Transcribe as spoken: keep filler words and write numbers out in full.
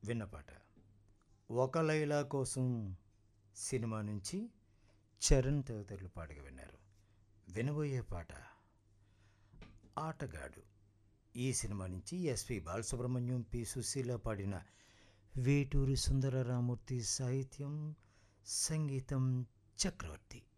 విన్న పాట 'ఒక లైలా కోసం' సినిమా నుంచి చరణ్ తదితరులు పాటగా విన్నారు. వినబోయే పాట 'ఆటగాడు' ఈ సినిమా నుంచి ఎస్పి బాలసుబ్రహ్మణ్యం, పి సుశీల పాడిన వేటూరి సుందరరామూర్తి సాహిత్యం, సంగీతం చక్రవర్తి.